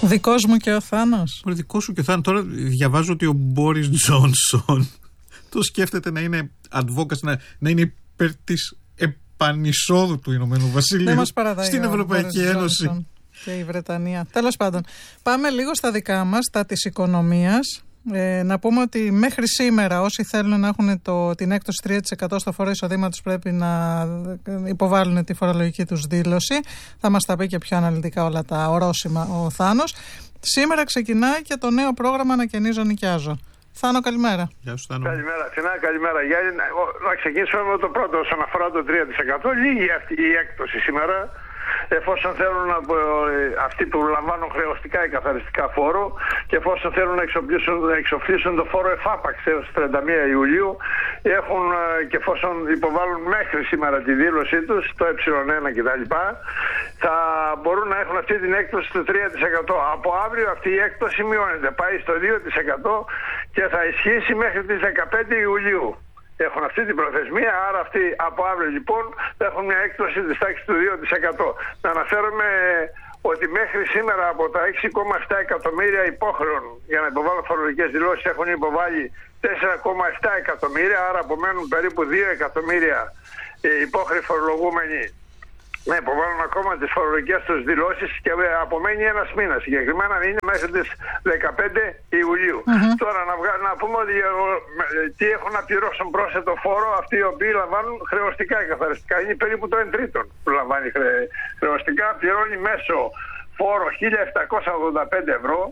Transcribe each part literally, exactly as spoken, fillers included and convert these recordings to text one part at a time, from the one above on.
δικός μου και ο Θάνος. Ο δικός σου και ο Θάνος. Τώρα διαβάζω ότι ο Μπόρις Τζόνσον το σκέφτεται να είναι advocacy, να, να είναι υπέρ της επανεισόδου του Ηνωμένου Βασιλείου στην Ευρωπαϊκή Ένωση. Τζόνσον και η Βρετανία. Τέλος πάντων, πάμε λίγο στα δικά μας, τα της οικονομίας. Ε, να πούμε ότι μέχρι σήμερα όσοι θέλουν να έχουν το, την έκπτωση τρία τοις εκατό στο φόρο εισοδήματος πρέπει να υποβάλουν τη φορολογική τους δήλωση. Θα μας τα πει και πιο αναλυτικά όλα τα ορόσημα ο Θάνος. Σήμερα ξεκινάει και το νέο πρόγραμμα Ανακαινίζω Νοικιάζω. Θάνο, καλημέρα. Γεια σου, Θάνο. Καλημέρα, Αθηνά, καλημέρα. Γιάννη, να ξεκινήσουμε με το πρώτο όσον αφορά το τρία τοις εκατό. Λίγη αυτή η έκπτωση σήμερα, εφόσον θέλουν να, αυτοί που λαμβάνουν χρεωστικά ή καθαριστικά φόρο και εφόσον θέλουν να εξοφλήσουν, να εξοφλήσουν το φόρο εφάπαξ έως τριάντα μία Ιουλίου, έχουν και εφόσον υποβάλλουν μέχρι σήμερα τη δήλωσή τους, το ε ένα κτλ., θα μπορούν να έχουν αυτή την έκπτωση του τρία τοις εκατό. Από αύριο αυτή η έκπτωση μειώνεται, πάει στο δύο τοις εκατό και θα ισχύσει μέχρι τις δεκαπέντε Ιουλίου. Έχουν αυτή την προθεσμία, άρα αυτοί από αύριο λοιπόν θα έχουν μια έκπτωση της τάξης του δύο τοις εκατό. Να αναφέρουμε ότι μέχρι σήμερα από τα έξι κόμμα επτά εκατομμύρια υπόχρεων για να υποβάλουν φορολογικές δηλώσεις έχουν υποβάλει τέσσερα κόμμα επτά εκατομμύρια, άρα απομένουν περίπου δύο εκατομμύρια υπόχρεοι φορολογούμενοι να υποβάλουν ακόμα τις φορολογικές τους δηλώσεις και απομένει ένας μήνας. Συγκεκριμένα είναι μέχρι τις δεκαπέντε Ιουλίου. Mm-hmm. Τώρα να, βγα... να πούμε ότι τι έχουν να πληρώσουν πρόσθετο φόρο αυτοί οι οποίοι λαμβάνουν χρεωστικά ή καθαριστικά. Είναι περίπου το εν τρίτον που λαμβάνει χρε... χρεωστικά. Πληρώνει μέσω φόρο χίλια επτακόσια ογδόντα πέντε ευρώ.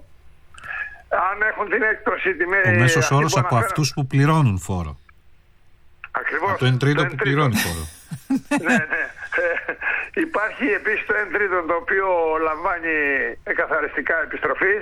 Αν έχουν την έκπτωση τιμή... Ο μέσος όρος από αναφέραν... αυτούς που πληρώνουν φόρο. Ακριβώς. Από το εν τρίτο που πληρώνει φόρο. Ναι, ναι. Υπάρχει επίσης το εν τρίτον το οποίο λαμβάνει καθαριστικά επιστροφής.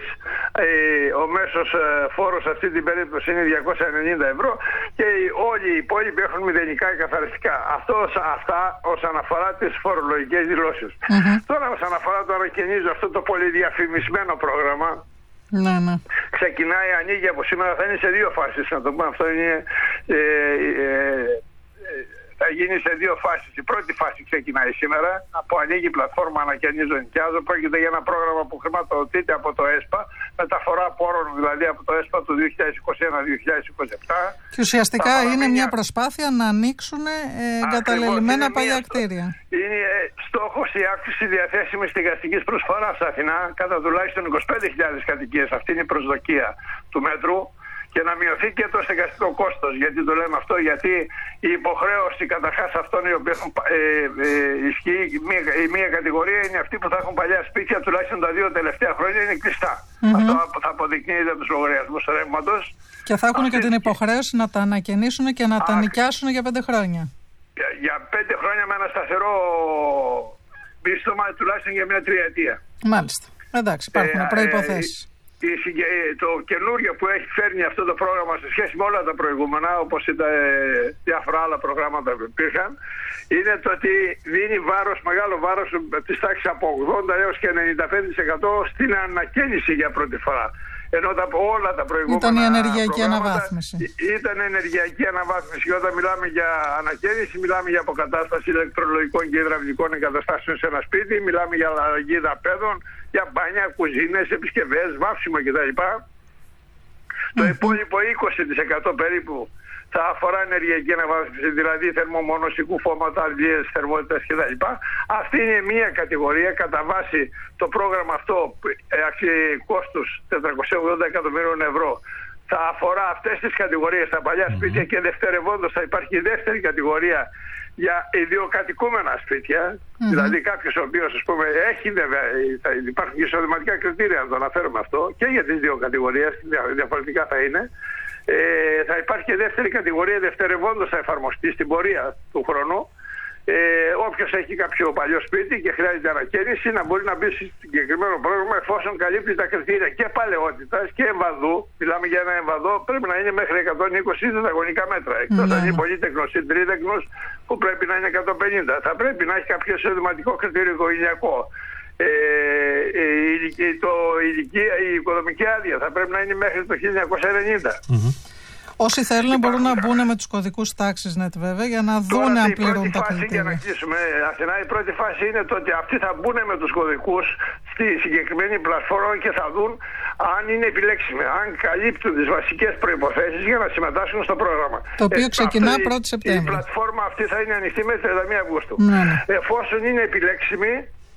Ο μέσος φόρος σε αυτή την περίπτωση είναι διακόσια ενενήντα ευρώ και όλοι οι υπόλοιποι έχουν μηδενικά καθαριστικά. Αυτό, αυτά όσον αφορά τις φορολογικές δηλώσεις. Mm-hmm. Τώρα όσον αφορά το Ανακαινίζω αυτό το πολύ διαφημισμένο πρόγραμμα, ναι, ναι. ξεκινάει, ανοίγει από σήμερα, θα είναι σε δύο φάσεις, να το πούμε. Αυτό είναι... Ε, ε, ε, θα γίνει σε δύο φάσεις. Η πρώτη φάση ξεκινάει σήμερα, από ανοίγει η πλατφόρμα Ανακαινίζω Νοικιάζω. Πρόκειται για ένα πρόγραμμα που χρηματοδοτείται από το ΕΣΠΑ, μεταφορά πόρων δηλαδή από το ΕΣΠΑ του δύο χιλιάδες είκοσι ένα δύο χιλιάδες είκοσι επτά. Και ουσιαστικά είναι μια προσπάθεια να ανοίξουν ε, εγκαταλελειμμένα παλιά κτίρια. Είναι ε, στόχος η αύξηση διαθέσιμης στεγαστικής προσφοράς στην Αθηνά κατά τουλάχιστον είκοσι πέντε χιλιάδες κατοικίες. Αυτή είναι η προσδοκία του μέτρου. Και να μειωθεί και το στεγαστικό κόστος. Γιατί το λέμε αυτό, γιατί η υποχρέωση καταρχάς αυτών οι οποίοι έχουν ε, ε, ισχύει, η μία, η μία κατηγορία είναι αυτοί που θα έχουν παλιά σπίτια, τουλάχιστον τα δύο τελευταία χρόνια είναι κλειστά. Mm-hmm. Αυτό θα αποδεικνύεται από τους λογαριασμούς ρεύματος. Και θα έχουν αυτή... και την υποχρέωση να τα ανακαινήσουν και να Α, τα νοικιάσουν για πέντε χρόνια. Για, για πέντε χρόνια με ένα σταθερό μίσθωμα, τουλάχιστον για μια τριετία. Μάλιστα. Εντάξει, υπάρχουν ε, προϋποθέσεις. Ε, Το καινούργιο που έχει φέρνει αυτό το πρόγραμμα σε σχέση με όλα τα προηγούμενα, όπως ήταν διάφορα άλλα προγράμματα που υπήρχαν, είναι το ότι δίνει βάρος, μεγάλο βάρος της τάξης από ογδόντα έως και ενενήντα πέντε τοις εκατό στην ανακαίνιση για πρώτη φορά. Ενώ τα, όλα τα προηγούμενα ήταν η ενεργειακή αναβάθμιση. Ήταν ενεργειακή αναβάθμιση. Και όταν μιλάμε για ανακαίνιση, μιλάμε για αποκατάσταση ηλεκτρολογικών και υδραυλικών εγκαταστάσεων σε ένα σπίτι, μιλάμε για αλλαγή δαπέδων, για μπάνια, κουζίνες, επισκευές, βάψιμο κτλ. Mm-hmm. Το υπόλοιπο είκοσι τοις εκατό περίπου θα αφορά ενεργειακή αναβάθμιση, δηλαδή θερμομονωσικού φώματα, αλγείες, θερμότητας κτλ. Αυτή είναι μία κατηγορία. Κατά βάση το πρόγραμμα αυτό κόστους τετρακόσια ογδόντα εκατομμύριων ευρώ θα αφορά αυτές τις κατηγορίες, τα παλιά mm-hmm. σπίτια, και δευτερευόντως θα υπάρχει η δεύτερη κατηγορία για ιδιοκατοικούμενα σπίτια. Mm-hmm. Δηλαδή κάποιος ο οποίος, ας πούμε, έχει βέβαια, θα υπάρχουν και εισοδηματικά κριτήρια, να το αναφέρουμε αυτό, και για τις δύο κατηγορίες, διαφορετικά θα είναι. Ε, θα υπάρχει και δεύτερη κατηγορία, δευτερευόντως θα εφαρμοστεί στην πορεία του χρόνου. Ε, όποιος έχει κάποιο παλιό σπίτι και χρειάζεται ανακαίνιση να μπορεί να μπει στο συγκεκριμένο πρόγραμμα εφόσον καλύπτει τα κριτήρια και παλαιότητας και εμβαδού. Μιλάμε για ένα εμβαδό, πρέπει να είναι μέχρι εκατόν είκοσι τετραγωνικά μέτρα. Εκτός αν είναι πολύτεκνος ή τρίτεκνος που πρέπει να είναι εκατόν πενήντα. Θα πρέπει να έχει κάποιο εισοδηματικό κριτήριο οικογενειακό. Ε, η, το, η, η οικοδομική άδεια θα πρέπει να είναι μέχρι το χίλια εννιακόσια ενενήντα. Mm-hmm. Όσοι θέλουν μπορούν να μπουν με τους κωδικούς TaxisNet βέβαια για να δουν αν πληρούν τα κριτήρια. Για να κλείσουμε, Αθηνά, η πρώτη φάση είναι το ότι αυτοί θα μπουν με τους κωδικούς στη συγκεκριμένη πλατφόρμα και θα δουν αν είναι επιλέξιμοι, αν καλύπτουν τις βασικές προϋποθέσεις για να συμμετάσχουν στο πρόγραμμα. Το οποίο ε, ξεκινά πρώτη Σεπτέμβρη. Η πλατφόρμα αυτή θα είναι ανοιχτή μέχρι τριάντα μία Αυγούστου. Ναι. Εφόσον είναι επιλέξιμοι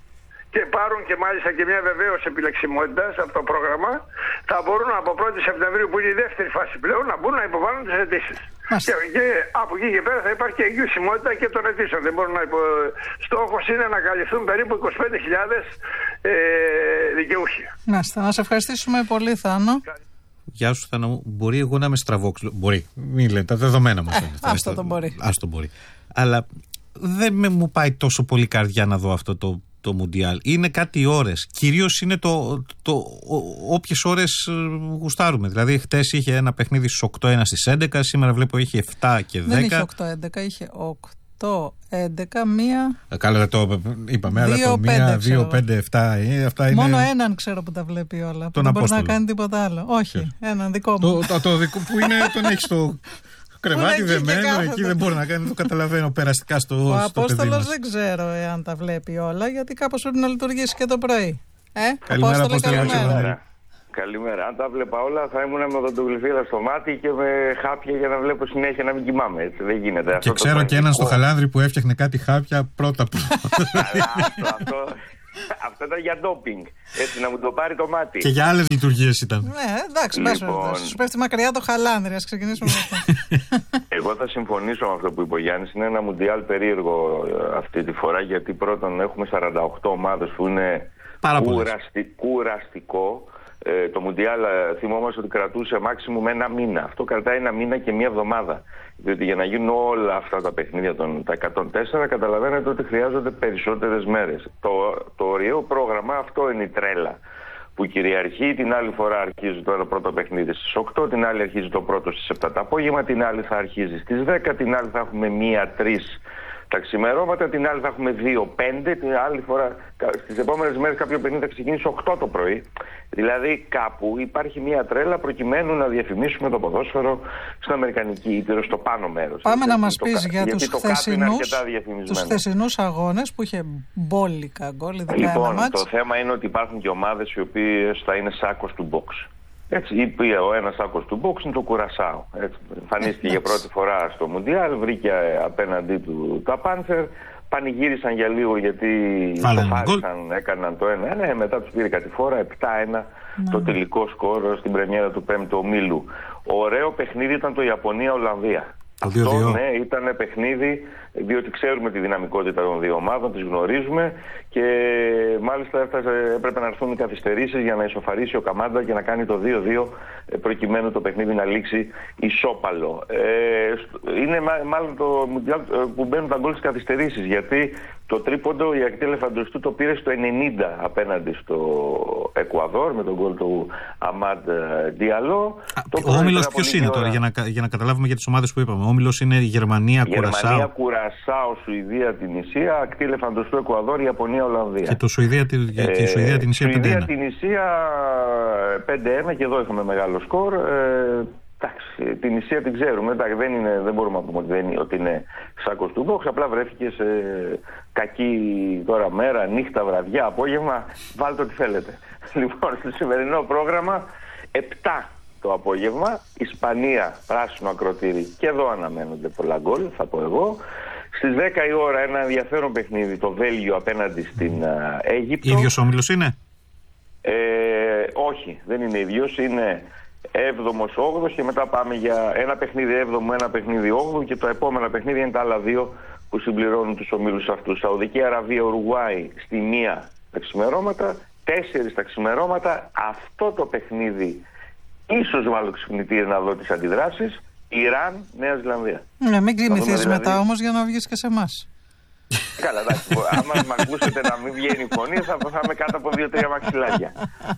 και πάρουν και μάλιστα και μια βεβαίωση επιλεξιμότητας από το πρόγραμμα, θα μπορούν από πρώτη Σεπτεμβρίου, που είναι η δεύτερη φάση πλέον, να μπουν να υποβάλουν τις αιτήσεις. Και, και από εκεί και πέρα θα υπάρχει και εγγυησιμότητα και των αιτήσεων. Δεν μπορούν να υπο... Στόχος είναι να καλυφθούν περίπου είκοσι πέντε χιλιάδες ε, δικαιούχοι. Μάλιστα. Να σε ευχαριστήσουμε πολύ, Θάνο. Γεια σου, Θάνο. Μπορεί εγώ να με στραβώξω. Μπορεί. Μην λέτε, τα δεδομένα μας. Ε, άστο το μπορεί. Άστο μπορεί. Αλλά δεν με μου πάει τόσο πολύ καρδιά να δω αυτό το. Το Μουντιάλ. Είναι κάτι ώρες. Κυρίως είναι το, το, το όποιες ώρες γουστάρουμε. Δηλαδή, χτες είχε ένα παιχνίδι στις οκτώ, ένα στις έντεκα. Σήμερα βλέπω έχει επτά και δέκα. Δεν είχε οκτώ έντεκα, είχε οκτώ έντεκα, μία. Ε, καλά, το είπαμε. Αλλά το μία, δύο, πέντε, επτά. Ε, αυτά είναι... Μόνο έναν ξέρω που τα βλέπει όλα. Που δεν μπορεί να κάνει τίποτα άλλο. Όχι, yeah. έναν δικό μου. Το, το, το δικό που είναι, τον έχει στο. Κρεβάτι δεμένο, εκεί δεν μπορεί να κάνει, το καταλαβαίνω περαστικά στο Ο Απόστολος δεν ξέρω εάν τα βλέπει όλα, γιατί κάπως πρέπει να λειτουργήσει και το πρωί. Ε, καλημέρα, Απόστολε, καλημέρα. καλημέρα. Καλημέρα. Αν τα βλέπα όλα, θα ήμουν με οδοντογλυφίδα στο μάτι και με χάπια για να βλέπω συνέχεια να μην κοιμάμαι. Έτσι δεν γίνεται. Και αυτό ξέρω και έναν στο Χαλάνδρη που έφτιαχνε κάτι χάπια πρώτα που. αυτό, αυτό, αυτό ήταν για ντόπινγκ. Έτσι να μου το πάρει το μάτι. Και για άλλες λειτουργίες ήταν. Ναι, εντάξει, λοιπόν, σου πέφτει μακριά το Χαλάνδρη. Ας ξεκινήσουμε με αυτό. Εγώ θα συμφωνήσω με αυτό που είπε ο Γιάννης. Είναι ένα Μουντιάλ περίεργο αυτή τη φορά, γιατί πρώτον έχουμε σαράντα οκτώ ομάδες που είναι κουραστι, κουραστικό. Ε, το Μουντιάλ θυμόμαστε ότι κρατούσε μάξιμουμ ένα μήνα. Αυτό κρατάει ένα μήνα και μία εβδομάδα. Διότι για να γίνουν όλα αυτά τα παιχνίδια, των, τα εκατόν τέσσερα, καταλαβαίνετε ότι χρειάζονται περισσότερες μέρες. Το, το ωραίο πρόγραμμα, αυτό είναι η τρέλα που κυριαρχεί. Την άλλη φορά αρχίζει το πρώτο παιχνίδι στις οκτώ, την άλλη αρχίζει το πρώτο στις επτά το απόγευμα, την άλλη θα αρχίζει στις δέκα, την άλλη θα έχουμε μία τρεις τα ξημερώματα, την άλλη θα έχουμε δύο πέντε, την άλλη φορά στις επόμενες μέρες κάποιο παιχνίδι θα ξεκινήσει οκτώ το πρωί. Δηλαδή κάπου υπάρχει μια τρέλα προκειμένου να διαφημίσουμε το ποδόσφαιρο στην Αμερικανική Ήπειρο, στο πάνω μέρος. Πάμε να μας πεις για τους χθεσινούς, τους χθεσινούς αγώνες που είχε μπόλικα γκολ. Λοιπόν, το θέμα είναι ότι υπάρχουν και ομάδες οι οποίες θα είναι σάκος του box. Έτσι, είπε ο ένας σάκος του box είναι το Κουρασάο. Εμφανίστηκε για πρώτη φορά στο Μουντιάλ, βρήκε απέναντί του τα Πάνθερ, πανηγύρισαν για λίγο γιατί σοφάρισαν, έκαναν το ένα ένα, μετά τους πήρε κατηφόρα, επτά ένα mm. το τελικό σκορ στην πρεμιέρα του πέμπτου ομίλου. Ωραίο παιχνίδι ήταν το Ιαπωνία-Ολλανδία. Αυτό ναι, ήταν παιχνίδι, διότι ξέρουμε τη δυναμικότητα των δύο ομάδων, τις γνωρίζουμε και μάλιστα έφτασε, έπρεπε να έρθουν οι καθυστερήσεις για να ισοφαρίσει ο Καμάντα και να κάνει το δύο δύο προκειμένου το παιχνίδι να λήξει ισόπαλο. Ε, είναι μάλλον το Μουντιάλ που μπαίνουν τα γκολ στις καθυστερήσεις, γιατί το τρίποντο η Ακτή Ελεφαντοστού το πήρε στο ενενήντα απέναντι στο Εκουαδόρ με τον γκολ του Αμάντ Διαλό. Ο όμιλος ποιος είναι τώρα, για να, για να καταλάβουμε για τις ομάδες που είπαμε? Ο όμιλος είναι η Γερμανία, Κουρασάο. Γερμανία, Κουρασάο, Σουηδία, Τινησία, Ακτή Ελεφαντοστού, Εκουαδόρ, Ιαπωνία, Ολλανδία. Και το Σουηδία, ε, και η Σουηδία, Τινησία πέντε ένα. Σουηδία, Τινησία πέντε ένα και εδώ είχαμε μεγάλο σκορ. Ε, Εντάξει, την Ισία την ξέρουμε, εντάξει, δεν, είναι, δεν μπορούμε να πούμε ότι, δεν είναι, ότι είναι σάκος του box, απλά βρέθηκε σε κακή τώρα μέρα, νύχτα, βραδιά, απόγευμα, βάλτε ό,τι θέλετε. Λοιπόν, στο σημερινό πρόγραμμα, επτά το απόγευμα, Ισπανία, πράσινο ακροτήρι, και εδώ αναμένονται πολλά γκολ, θα πω εγώ. Στις δέκα η ώρα ένα ενδιαφέρον παιχνίδι, το Βέλγιο απέναντι στην uh, Αίγυπτο. Ίδιος όμιλος είναι? Ε, όχι, δεν είναι ίδιος, είναι έβδομος, όγδοος και μετά πάμε για ένα παιχνίδι έβδομο, ένα παιχνίδι όγδοο και τα επόμενα παιχνίδια είναι τα άλλα δύο που συμπληρώνουν τους ομίλους αυτούς. Σαουδική Αραβία, Ουρουγουάη στη μία τα ξημερώματα, τέσσερις τα ξημερώματα. Αυτό το παιχνίδι ίσως βάλω ξυπνητήρι να δω τις αντιδράσεις. Ιράν, Νέα Ζηλανδία. Ναι, μην κοιμηθείς δηλαδή μετά όμως για να βγεις και σε εμάς. Καλά, εντάξει. Άμα με ακούσετε να μην βγαίνει η φωνή, θα, θα είμαι κάτω από δύο-τρία μαξιλάκια.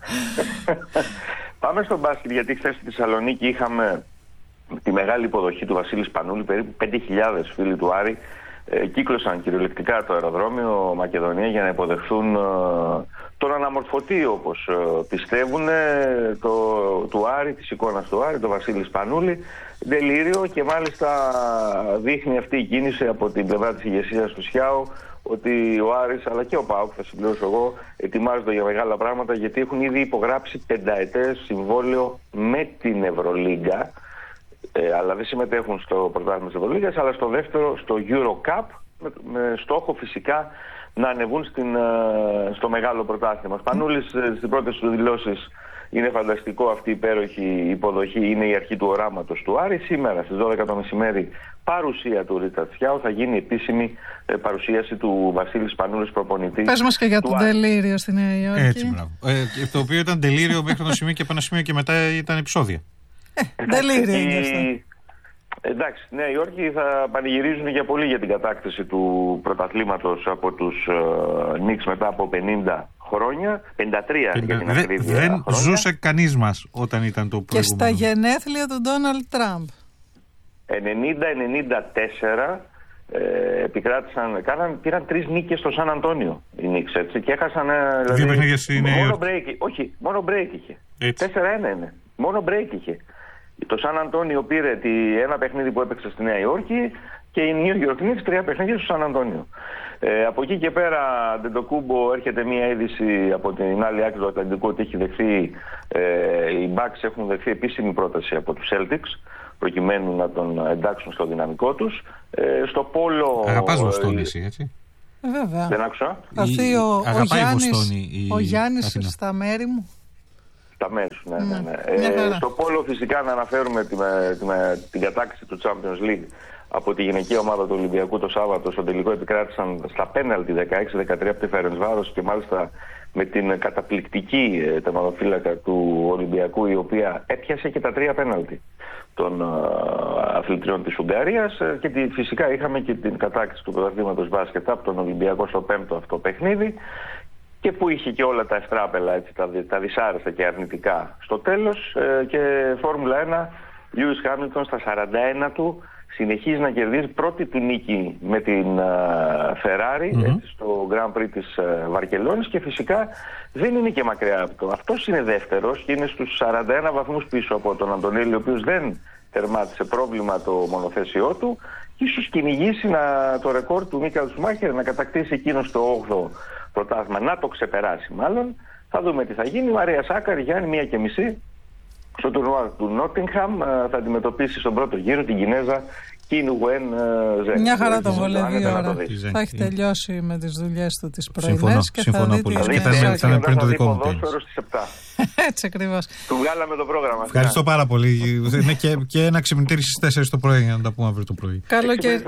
Πάμε στο μπάσκετ, γιατί χθες στη Θεσσαλονίκη είχαμε τη μεγάλη υποδοχή του Βασίλη Σπανούλη. Περίπου πέντε χιλιάδες φίλοι του Άρη ε, κύκλωσαν κυριολεκτικά το αεροδρόμιο Μακεδονία για να υποδεχθούν ε, τον αναμορφωτή, όπως ε, πιστεύουν, ε, το, του Άρη, της εικόνας του Άρη, τον Βασίλη Σπανούλη. Δελήριο, και μάλιστα δείχνει αυτή η κίνηση από την πλευρά της ηγεσίας του Σιάου ότι ο Άρης αλλά και ο ΠΑΟΚ, θα συμπληρώσω εγώ, ετοιμάζονται για μεγάλα πράγματα, γιατί έχουν ήδη υπογράψει πενταετές συμβόλαιο με την Ευρωλίγκα, ε, αλλά δεν συμμετέχουν στο πρωτάθλημα της Ευρωλίγκας, αλλά στο δεύτερο, στο Eurocup, με, με στόχο φυσικά να ανεβούν στην, στο μεγάλο πρωτάθλημα. Σπανούλης στις πρώτες του δηλώσεις είναι φανταστικό, αυτή η υπέροχη υποδοχή, είναι η αρχή του οράματος του Άρη. Σήμερα στις δώδεκα το μεσημέρι παρουσία του Ρίτσαρτ Φιάου, θα γίνει επίσημη παρουσίαση του Βασίλη Σπανούλης, προπονητή. Πες μας και για το τελείριο στη Νέα Υόρκη. Έτσι, μπράβο. Ε, το οποίο ήταν τελείριο μέχρι το σημείο και από ένα σημείο και μετά ήταν επεισόδια. Ε, τελείριο είναι αυτό. Εντάξει, στη Νέα Υόρκη θα πανηγυρίζουν για πολύ για την κατάκτηση του πρωταθλήματος από τους Νίξ μετά από πενήντα χρόνια, πενήντα τρία για την ακρίβεια. Δεν χρόνια. Ζούσε κανείς μας όταν ήταν το προηγούμενο. Και στα γενέθλια του Ντόναλντ Τραμπ. ενενήντα ενενήντα τέσσερα ε, επικράτησαν, κάναν, πήραν τρεις νίκες στο Σαν Αντώνιο οι Νίξ, έτσι, και έχασαν δηλαδή, δύο παιχνίδια στη Νέα Υόρκη. Break, όχι, μόνο break είχε. τέσσερα ένα είναι. Μόνο break είχε. Το Σαν Αντώνιο πήρε τη, ένα παιχνίδι που έπαιξε στη Νέα Υόρκη και η New York Knicks τρία παιχνίδια στο Σαν Αντώνιο. Ε, από εκεί και πέρα, Ντεντοκούμπο, έρχεται μια είδηση από την άλλη άκρη του Ατλαντικού ότι έχει δεχθεί, ε, οι Bucks έχουν δεχθεί επίσημη πρόταση από τους Celtics προκειμένου να τον εντάξουν στο δυναμικό τους. Ε, στο πόλο... Αγαπάς Βοστόνη εσύ, έτσι? Ε, βέβαια. Δεν άκουσα. Αυτή ο, ο, ο Γιάννης, Βοστόνη, ο Γιάννης στα μέρη μου. Στα μέρη σου, ναι, ναι, ναι. Ε, στο πόλο φυσικά να αναφέρουμε την, την, την κατάκτηση του Champions League από τη γυναικεία ομάδα του Ολυμπιακού το Σάββατο. Στο τελικό επικράτησαν στα πέναλτι δεκαέξι δεκατρία από τη Φερεντσβάρος και μάλιστα με την καταπληκτική ε, τερματοφύλακα του Ολυμπιακού, η οποία έπιασε και τα τρία πέναλτι των ε, αθλητριών της Ουγγαρίας, ε, και τη, φυσικά είχαμε και την κατάκτηση του πρωταθλήματος μπάσκετ από τον Ολυμπιακό στο πέμπτο αυτό παιχνίδι, και που είχε και όλα τα ευτράπελα, έτσι, τα, τα δυσάρεστα και αρνητικά στο τέλος, ε, και Φόρμουλα ένα, Λιούις Χάμιλτον στα σαράντα ένα του συνεχίζει να κερδίζει πρώτη του νίκη με την Ferrari, uh, mm-hmm. έτσι, στο Grand Prix της uh, Βαρκελόνης, και φυσικά δεν είναι και μακριά από το. Αυτός είναι δεύτερος και είναι στους σαράντα ένα βαθμούς πίσω από τον Αντωνέλη, ο οποίος δεν τερμάτισε, πρόβλημα το μονοθέσιό του, και ίσως κυνηγήσει να, το ρεκόρ του Μίκαελ Σουμάχερ να κατακτήσει εκείνο στο όγδοο πρωτάθλημα, να το ξεπεράσει μάλλον. Θα δούμε τι θα γίνει. Η Μαρία Σάκαρη, Γιάννη, μία και μισή στο τουρνουά του Νότιγχαμ, θα αντιμετωπίσει στον πρώτο γύρο την Κινέζα Κιν Ουεν Ζε. Μια χαρά το βολεύει η ώρα. Θα έχει τελειώσει με τις δουλειές του τις πρωινές και θα δει τις νέες. Θα πριν το δικό μου ποδόσφαιρο στις επτά. Έτσι ακριβώς. Του βγάλαμε το πρόγραμμα. Ευχαριστώ πάρα πολύ. Είναι και, και ένα ξυπνητήρι στις τέσσερις το πρωί, για να τα πούμε αύριο το πρωί. Καλοκαιρία.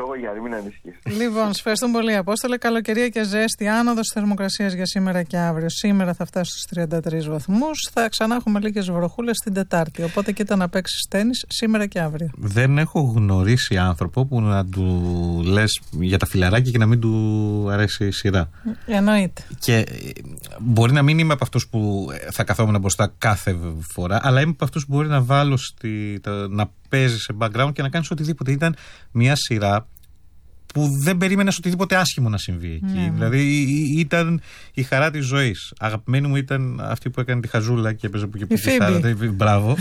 Λοιπόν, σας ευχαριστούμε πολύ, Απόστολε. Καλοκαιρία και ζέστη, άνοδος θερμοκρασίας για σήμερα και αύριο. Σήμερα θα φτάσει στους τριάντα τρεις βαθμούς. Θα ξανά έχουμε λίγες βροχούλες την Τετάρτη. Οπότε κοίτα να παίξεις τένις σήμερα και αύριο. Δεν έχω γνωρίσει άνθρωπο που να του λες για τα φιλαράκια και να μην του αρέσει η σειρά. Εννοείται. Και μπορεί να μην είμαι από αυτούς που θα καθόμουν μπροστά κάθε φορά, αλλά είμαι από αυτούς που μπορεί να βάλω στη, τα, να παίζει σε background και να κάνεις οτιδήποτε. Ήταν μια σειρά που δεν περίμενες οτιδήποτε άσχημο να συμβεί εκεί. Mm. Δηλαδή ήταν η χαρά της ζωής. Αγαπημένη μου ήταν αυτή που έκανε τη χαζούλα και έπαιζε που και που και μπράβο.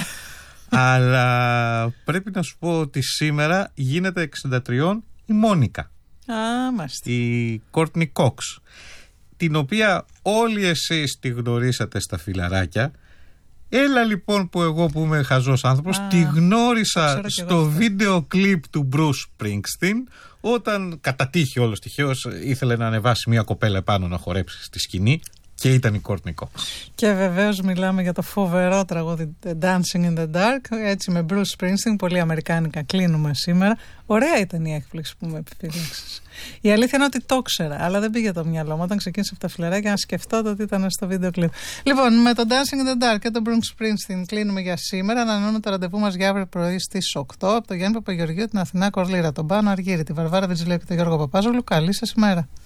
Αλλά πρέπει να σου πω ότι σήμερα γίνεται εξήντα τρία η Μόνικα. Α, μάστε. Η Κόρτνι Κόξ, την οποία όλοι εσείς τη γνωρίσατε στα φιλαράκια. Έλα λοιπόν που εγώ που είμαι χαζός άνθρωπος, Α, τη γνώρισα στο βίντεο κλιπ του Bruce Springsteen, όταν κατά τύχη όλος τυχαίως ήθελε να ανεβάσει μια κοπέλα επάνω να χορέψει στη σκηνή, και ήταν η Courtney Cox. Και βεβαίως μιλάμε για το φοβερό τραγούδι Dancing in the Dark, έτσι με Bruce Springsteen, πολύ αμερικάνικα κλείνουμε σήμερα. Ωραία ήταν η έκπληξη που με επιφύλαξες. Η αλήθεια είναι ότι το ήξερα, αλλά δεν πήγε το μυαλό μου όταν ξεκίνησα από τα φιλαράκια να σκεφτώ το ότι ήταν στο βίντεο κλιπ. Λοιπόν, με το Dancing in the Dark και τον Bruce Springsteen κλείνουμε για σήμερα. Ανανεώνουμε το ραντεβού μας για αύριο πρωί στις οκτώ από τον Γιάννη Παπαγεωργίου, την Αθηνά Κορλήρα, τον Πάνο Αργύρη, τη Βαρβάρα Βιτζηλέου και τον Γιώργο Παπάζογλου. Καλή σας ημέρα.